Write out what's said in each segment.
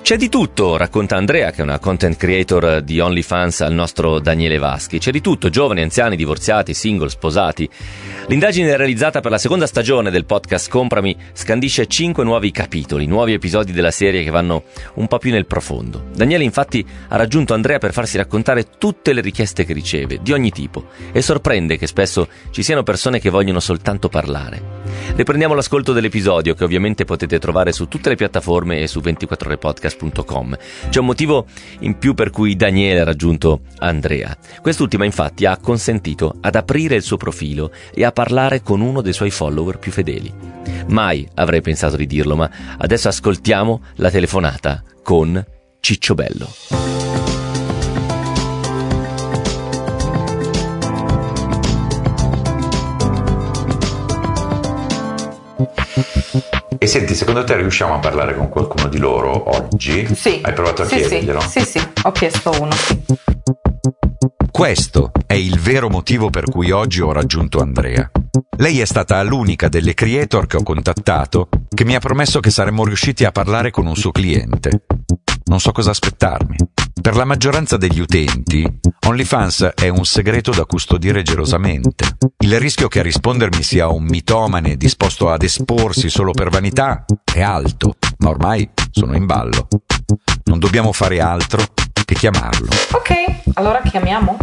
C'è di tutto, racconta Andrea, che è una content creator di OnlyFans, al nostro Daniele Vaschi. C'è di tutto, giovani, anziani, divorziati, single, sposati. L'indagine realizzata per la seconda stagione del podcast Comprami scandisce 5 nuovi capitoli, nuovi episodi della serie che vanno un po' più nel profondo. Daniele infatti ha raggiunto Andrea per farsi raccontare tutte le richieste che riceve, di ogni tipo, e sorprende che spesso ci siano persone che vogliono soltanto parlare. Riprendiamo l'ascolto dell'episodio, che ovviamente potete trovare su tutte le piattaforme e su 24orepodcast.com. C'è un motivo in più per cui Daniele ha raggiunto Andrea. Quest'ultima infatti ha consentito ad aprire il suo profilo e a parlare con uno dei suoi follower più fedeli. Mai avrei pensato di dirlo, ma adesso ascoltiamo la telefonata con Ciccio Bello. E senti, secondo te riusciamo a parlare con qualcuno di loro oggi? Sì. Hai provato a chiederglielo? Sì, ho chiesto uno, sì. Questo è il vero motivo per cui oggi ho raggiunto Andrea. Lei è stata l'unica delle creator che ho contattato che mi ha promesso che saremmo riusciti a parlare con un suo cliente. Non so cosa aspettarmi. Per la maggioranza degli utenti, OnlyFans è un segreto da custodire gelosamente. Il rischio che a rispondermi sia un mitomane disposto ad esporsi solo per vanità è alto, ma ormai sono in ballo. Non dobbiamo fare altro che chiamarlo. Ok, allora chiamiamo.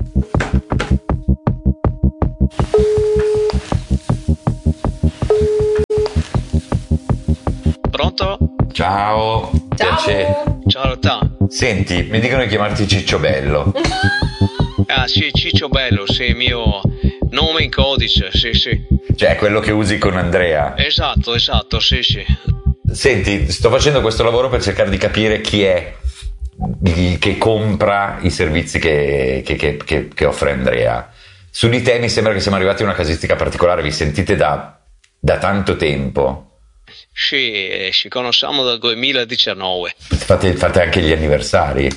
Pronto? Ciao. Piacere. Ciao Rota. Senti, mi dicono di chiamarti Ciccio Bello. Ah sì, Ciccio Bello, sì, mio nome in codice, sì. Cioè, quello che usi con Andrea. Esatto, sì. Senti, sto facendo questo lavoro per cercare di capire chi è che compra i servizi che offre Andrea. Su di te mi sembra che siamo arrivati a una casistica particolare. Vi sentite da tanto tempo? Sì, ci conosciamo dal 2019. Fate anche gli anniversari?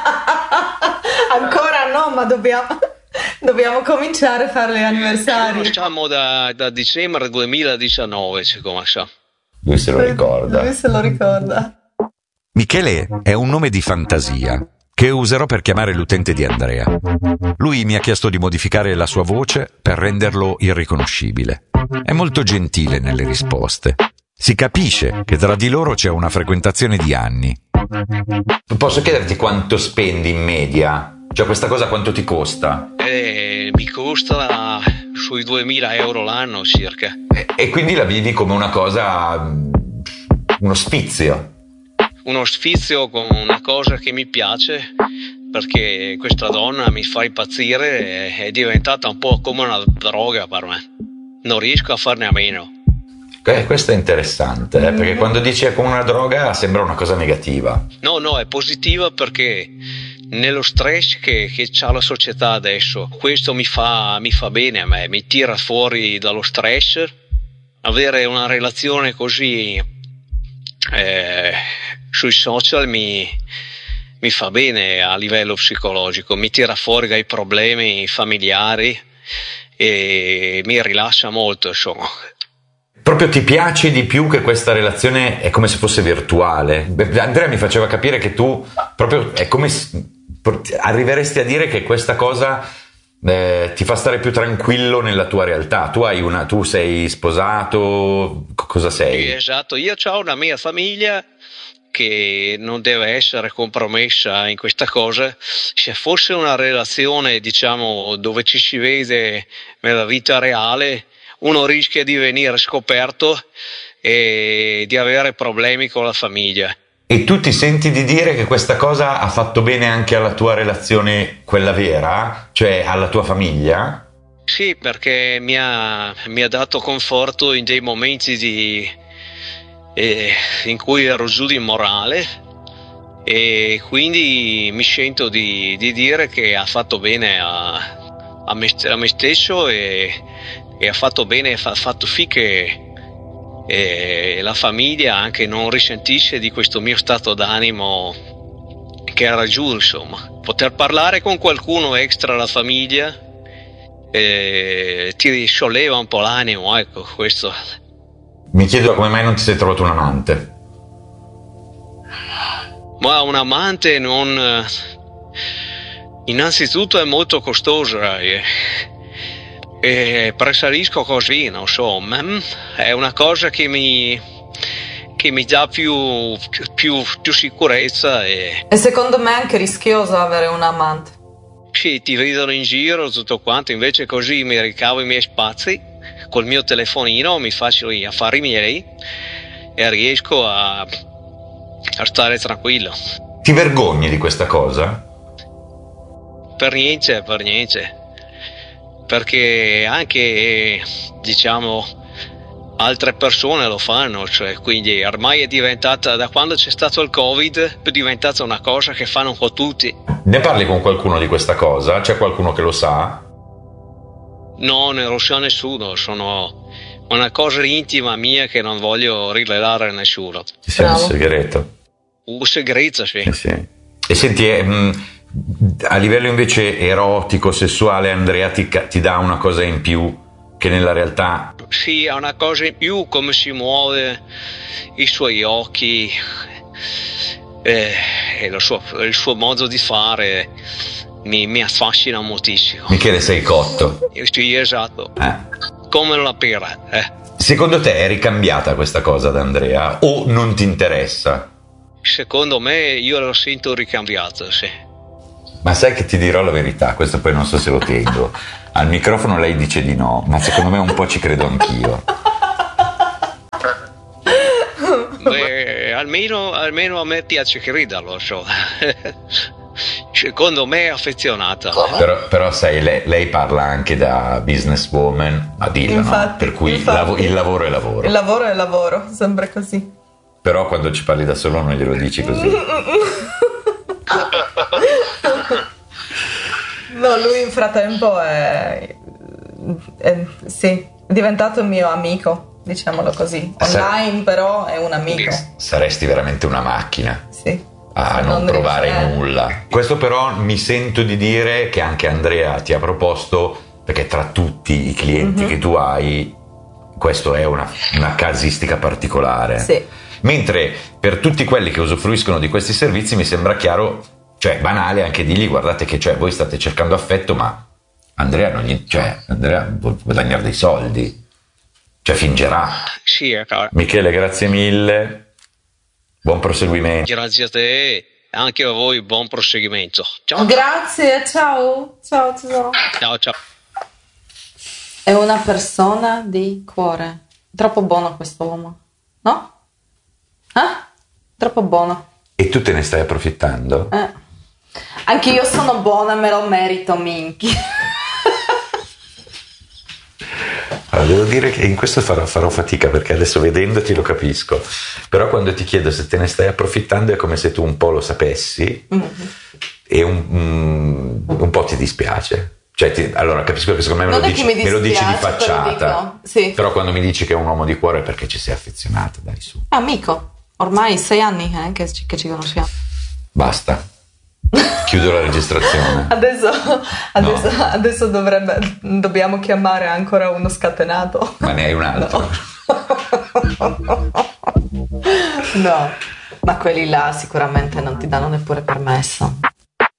Ancora no, ma dobbiamo cominciare a fare gli anniversari. Ci conosciamo da dicembre 2019, ci conosciamo. Lui se lo ricorda. Michele è un nome di fantasia che userò per chiamare l'utente di Andrea. Lui mi ha chiesto di modificare la sua voce per renderlo irriconoscibile. È molto gentile nelle risposte. Si capisce che tra di loro c'è una frequentazione di anni. Posso chiederti quanto spendi in media? Cioè, questa cosa quanto ti costa? Mi costa sui 2.000 euro l'anno circa. E quindi la vivi come una cosa, uno sfizio? Uno sfizio con una cosa che mi piace, perché questa donna mi fa impazzire, è diventata un po' come una droga per me. Non riesco a farne a meno. Questo è interessante, perché quando dici è come una droga sembra una cosa negativa. No, è positiva, perché nello stress che c'ha la società adesso, questo mi fa bene a me, mi tira fuori dallo stress. Avere una relazione così sui social mi fa bene a livello psicologico, mi tira fuori dai problemi familiari e mi rilassa molto, insomma. Proprio ti piace di più che questa relazione è come se fosse virtuale? Andrea mi faceva capire che tu proprio è come arriveresti a dire che questa cosa ti fa stare più tranquillo nella tua realtà. Tu sei sposato, cosa sei? Sì, esatto, io ho una mia famiglia che non deve essere compromessa in questa cosa. Se fosse una relazione, diciamo, dove ci si vede nella vita reale, uno rischia di venire scoperto e di avere problemi con la famiglia. E tu ti senti di dire che questa cosa ha fatto bene anche alla tua relazione, quella vera, cioè alla tua famiglia? Sì, perché mi ha dato conforto in dei momenti in cui ero giù di morale, e quindi mi sento di dire che ha fatto bene a me stesso e ha fatto bene, ha fatto sì che la famiglia anche non risentisse di questo mio stato d'animo che era giù, insomma. Poter parlare con qualcuno extra alla famiglia ti solleva un po' l'animo, ecco, questo. Mi chiedo come mai non ti sei trovato un amante. Ma un amante non... Innanzitutto è molto costosa e preferisco così, non so, è una cosa che mi dà più sicurezza e secondo me è anche rischioso avere un amante. Sì, ti vedono in giro tutto quanto, invece così mi ricavo i miei spazi col mio telefonino, mi faccio gli affari miei e riesco a stare tranquillo. Ti vergogni di questa cosa? Per niente, perché anche, diciamo, altre persone lo fanno, cioè, quindi ormai è diventata, da quando c'è stato il Covid, è diventata una cosa che fanno un po' tutti. Ne parli con qualcuno di questa cosa? C'è qualcuno che lo sa? No, non lo sa nessuno, sono una cosa intima mia che non voglio rivelare a nessuno. Sì, un segreto. Un segreto, sì. Sì. E senti, a livello invece erotico, sessuale, Andrea ti dà una cosa in più che nella realtà... Sì, ha una cosa in più, come si muove, i suoi occhi, e il suo modo di fare mi affascina moltissimo. Michele, sei cotto. Sì, esatto. Come la pera. Secondo te è ricambiata questa cosa da Andrea o non ti interessa? Secondo me io lo sento ricambiato, sì. Ma sai che ti dirò la verità, questo poi non so se lo tengo. Al microfono lei dice di no, ma secondo me un po' ci credo anch'io. Beh, almeno a me piace crederlo, so. Secondo me è affezionata. Però sai, lei parla anche da businesswoman, ma dillo, no? Per cui il lavoro è lavoro. Il lavoro è lavoro, sembra così. Però quando ci parli da solo non glielo dici così. No, lui in frattempo è diventato mio amico, diciamolo così. Online però è un amico. Saresti veramente una macchina. Sì. A non provare nulla. Questo però mi sento di dire che anche Andrea ti ha proposto, perché tra tutti i clienti che tu hai, questo è una casistica particolare. Sì. Mentre per tutti quelli che usufruiscono di questi servizi mi sembra chiaro, cioè banale anche dirgli: guardate che voi state cercando affetto, ma Andrea Andrea vuole guadagnare dei soldi, cioè fingerà. Sì, è chiaro. Michele, grazie mille, buon proseguimento. Grazie a te, anche a voi buon proseguimento. Ciao. Grazie, ciao tesoro. Ciao. È una persona di cuore, troppo buono questo uomo, no? Troppo buono. E tu te ne stai approfittando? Anche io sono buona, me lo merito, minchia. Allora, devo dire che in questo farò fatica, perché adesso vedendoti lo capisco, però quando ti chiedo se te ne stai approfittando è come se tu un po' lo sapessi e un po' ti dispiace. Cioè, allora capisco che secondo me me lo dici di facciata, sì. Però quando mi dici che è un uomo di cuore è perché ci sei affezionata, dai su. Amico, ormai 6 anni che ci conosciamo. Basta, chiudo la registrazione. Adesso dobbiamo chiamare ancora uno scatenato. Ma ne hai un altro? No, ma quelli là sicuramente non ti danno neppure permesso.